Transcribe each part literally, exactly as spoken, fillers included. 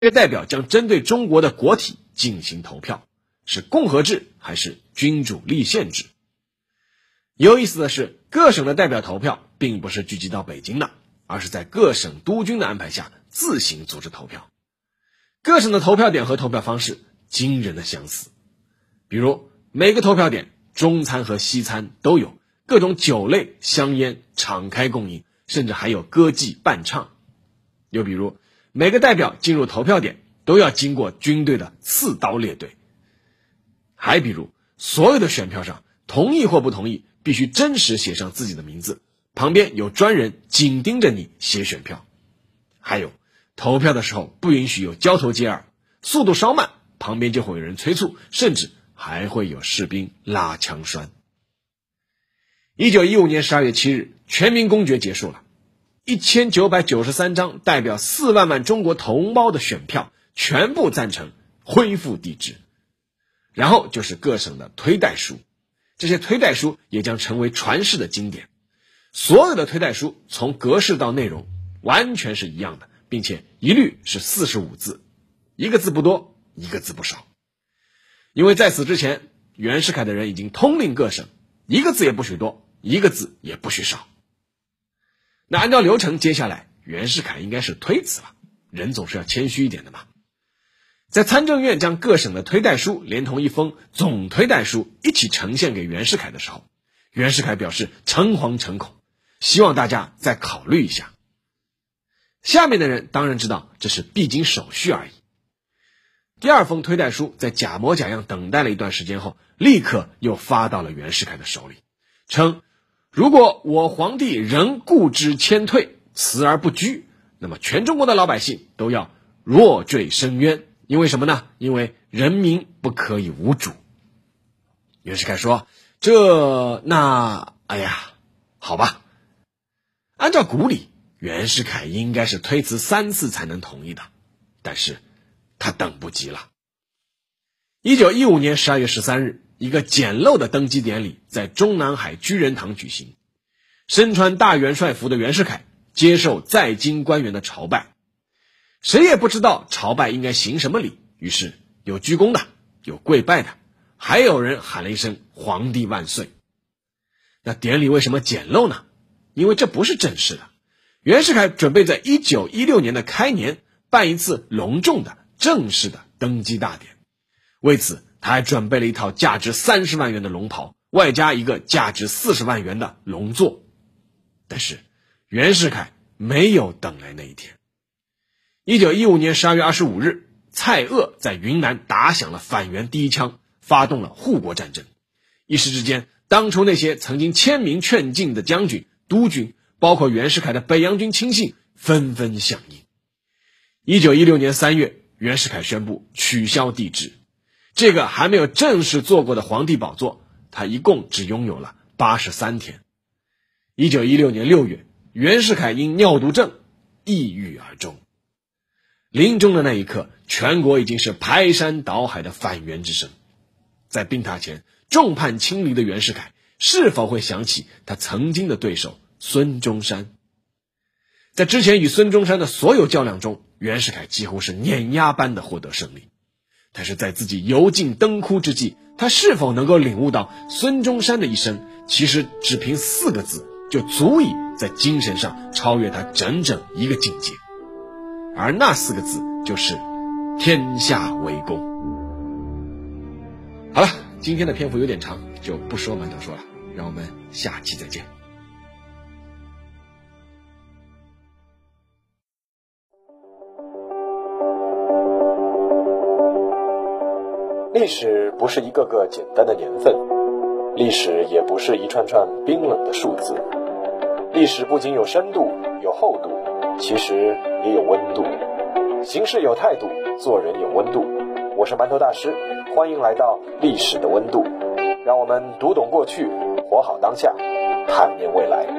这个代表将针对中国的国体进行投票，是共和制还是君主立宪制。有意思的是，各省的代表投票并不是聚集到北京的，而是在各省督军的安排下自行组织投票。各省的投票点和投票方式惊人的相似，比如每个投票点中餐和西餐都有，各种酒类香烟敞开供应，甚至还有歌妓伴唱。又比如每个代表进入投票点都要经过军队的刺刀列队。还比如所有的选票上同意或不同意必须真实写上自己的名字，旁边有专人紧盯着你写选票。还有投票的时候不允许有交头接耳，速度稍慢旁边就会有人催促，甚至还会有士兵拉枪栓。一九一五年十二月七日，全民公决结束了，一千九百九十三张代表四万万中国同胞的选票全部赞成恢复帝制。然后就是各省的推代书，这些推代书也将成为传世的经典。所有的推代书从格式到内容完全是一样的，并且一律是四十五字，一个字不多，一个字不少。因为在此之前，袁世凯的人已经通令各省，一个字也不许多，一个字也不许少。那按照流程，接下来袁世凯应该是推辞了，人总是要谦虚一点的嘛。在参政院将各省的推代书连同一封总推代书一起呈现给袁世凯的时候，袁世凯表示诚惶诚恐，希望大家再考虑一下。下面的人当然知道这是必经手续而已。第二封推代书在假模假样等待了一段时间后，立刻又发到了袁世凯的手里，称如果我皇帝仍固执谦退，辞而不居，那么全中国的老百姓都要落坠深渊。因为什么呢？因为人民不可以无主。袁世凯说，这那哎呀好吧。按照古礼，袁世凯应该是推辞三次才能同意的，但是他等不及了。一九一五年十二月十三日，一个简陋的登基典礼在中南海居仁堂举行。身穿大元帅服的袁世凯接受在京官员的朝拜，谁也不知道朝拜应该行什么礼，于是有鞠躬的，有跪拜的，还有人喊了一声皇帝万岁。那典礼为什么简陋呢？因为这不是正式的。袁世凯准备在一九一六年的开年办一次隆重的正式的登基大典，为此他还准备了一套价值三十万元的龙袍，外加一个价值四十万元的龙座。但是袁世凯没有等来那一天。一九一五年十二月二十五日，蔡锷在云南打响了反袁第一枪，发动了护国战争。一时之间，当初那些曾经签名劝进的将军、督军，包括袁世凯的北洋军亲信，纷纷响应。一九一六年三月，袁世凯宣布取消帝制。这个还没有正式坐过的皇帝宝座，他一共只拥有了八十三天。一九一六年六月，袁世凯因尿毒症抑郁而终。临终的那一刻，全国已经是排山倒海的反袁之声。在病榻前众叛亲离的袁世凯，是否会想起他曾经的对手孙中山？在之前与孙中山的所有较量中，袁世凯几乎是碾压般的获得胜利。但是在自己油尽灯枯之际，他是否能够领悟到孙中山的一生其实只凭四个字就足以在精神上超越他整整一个境界？而那四个字就是天下为公。好了，今天的篇幅有点长，就不说馒头说了，让我们下期再见。 历史不是一个个简单的年份，历史也不是一串串冰冷的数字。历史不仅有深度有厚度，其实也有温度。行事有态度，做人有温度。我是馒头大师，欢迎来到历史的温度，让我们读懂过去，活好当下，探面未来。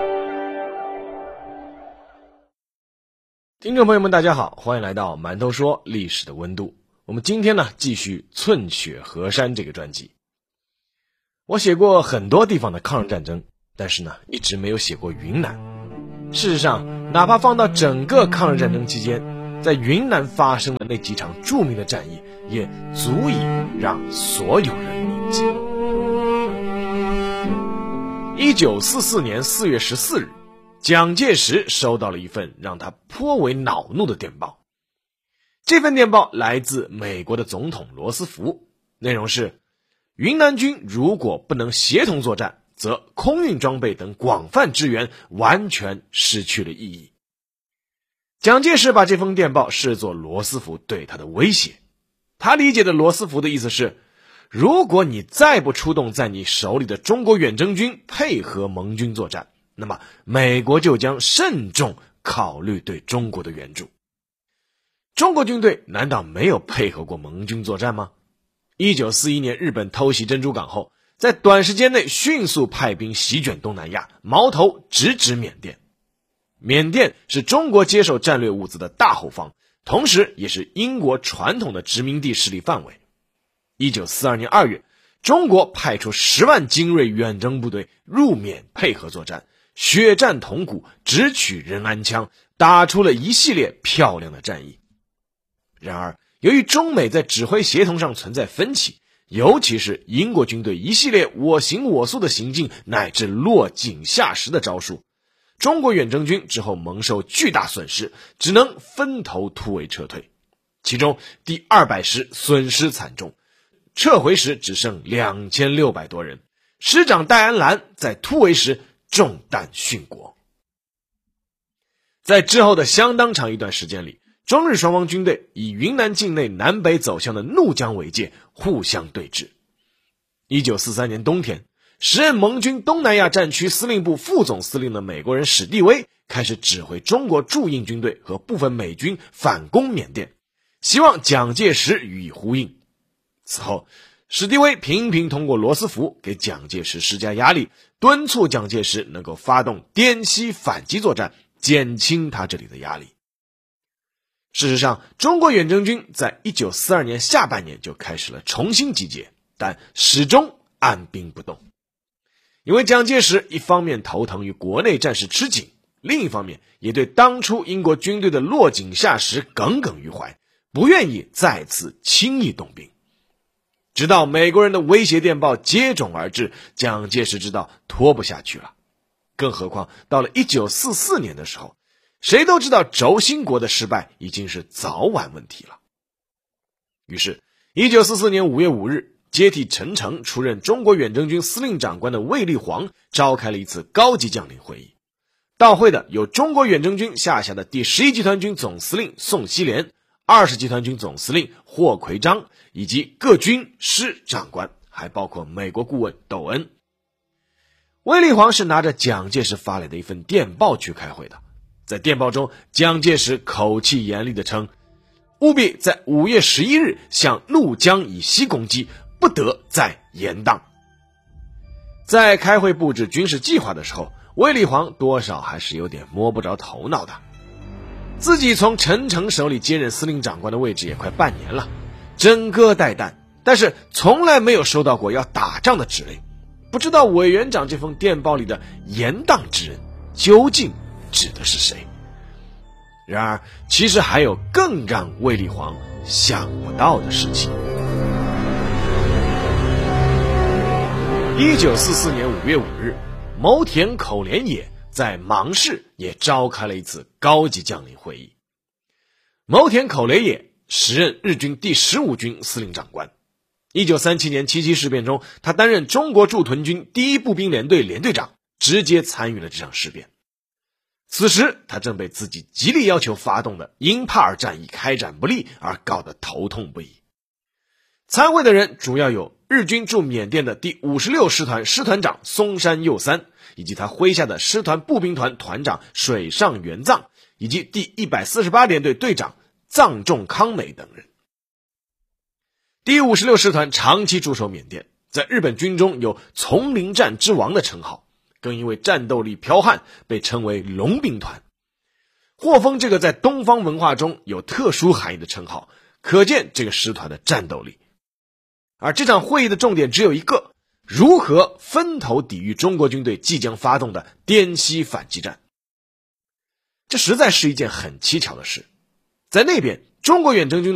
听众朋友们大家好，欢迎来到馒头说历史的温度。我们今天呢继续寸雪河山这个专辑。我写过很多地方的抗日战争，但是呢一直没有写过云南。事实上哪怕放到整个抗日战争期间， 在云南发生的那几场著名的战役，也足以让所有人铭记。一九四四年四月十四日，蒋介石收到了一份让他颇为恼怒的电报。这份电报来自美国的总统罗斯福，内容是：云南军如果不能协同作战，则空运装备等广泛支援完全失去了意义。蒋介石把这封电报视作罗斯福对他的威胁，他理解的罗斯福的意思是，如果你再不出动在你手里的中国远征军配合盟军作战，那么美国就将慎重考虑对中国的援助。中国军队难道没有配合过盟军作战吗？一九四一年日本偷袭珍珠港后，在短时间内迅速派兵席卷东南亚，矛头直指缅甸。缅甸是中国接受战略物资的大后方，同时也是英国传统的殖民地势力范围。一九四二年二月，中国派出十万精锐远征部队入缅配合作战，血战铜鼓，直取仁安羌，打出了一系列漂亮的战役。然而，由于中美在指挥协同上存在分歧，尤其是英国军队一系列我行我素的行径乃至落井下石的招数，中国远征军之后蒙受巨大损失，只能分头突围撤退。其中第二百师损失惨重，撤回时只剩两千六百多人，师长戴安澜在突围时中弹殉国。在之后的相当长一段时间里，中日双方军队以云南境内南北走向的怒江为界，互相对峙。一九四三年冬天，时任盟军东南亚战区司令部副总司令的美国人史蒂威开始指挥中国驻印军队和部分美军反攻缅甸，希望蒋介石予以呼应。此后，史蒂威频频通过罗斯福给蒋介石施加压力，敦促蒋介石能够发动滇西反击作战，减轻他这里的压力。事实上，中国远征军在一九四二年下半年就开始了重新集结，但始终按兵不动。因为蒋介石一方面头疼于国内战事吃紧，另一方面也对当初英国军队的落井下石耿耿于怀，不愿意再次轻易动兵。直到美国人的威胁电报接踵而至，蒋介石知道拖不下去了。更何况到了一九四四年的时候，谁都知道轴心国的失败已经是早晚问题了。于是一九四四年五月五日，接替陈诚出任中国远征军司令长官的卫立煌召开了一次高级将领会议。到会的有中国远征军下辖的第十一集团军总司令宋希濂、二十集团军总司令霍奎章以及各军师长官，还包括美国顾问窦恩。卫立煌是拿着蒋介石发来的一份电报去开会的。在电报中，蒋介石口气严厉地称，务必在五月十一日向怒江以西攻击，不得再延宕。在开会布置军事计划的时候，卫立煌多少还是有点摸不着头脑的。自己从陈诚手里接任司令长官的位置也快半年了，枕戈待旦，但是从来没有收到过要打仗的指令。不知道委员长这封电报里的延宕之人究竟指的是谁？然而，其实还有更让卫立煌想不到的事情。一九四四年五月五日，牟田口连野在芒市也召开了一次高级将领会议。牟田口连野时任日军第十五军司令长官。一九三七年七七事变中，他担任中国驻屯军第一步兵连队连队长，直接参与了这场事变。此时他正被自己极力要求发动的英帕尔战役开展不利而搞得头痛不已。参会的人主要有日军驻缅甸的第五十六师团师团长松山佑三，以及他麾下的师团步兵团团长水上元藏，以及第一百四十八联队队长藏仲康美等人。第五十六师团长期驻守缅甸，在日本军中有丛林战之王的称号，更因为战斗力剽悍被称为龙兵团。获封这个在东方文化中有特殊含义的称号，可见这个师团的战斗力。而这场会议的重点只有一个，如何分头抵御中国军队即将发动的滇西反击战。这实在是一件很蹊跷的事。 在那边，中国远征军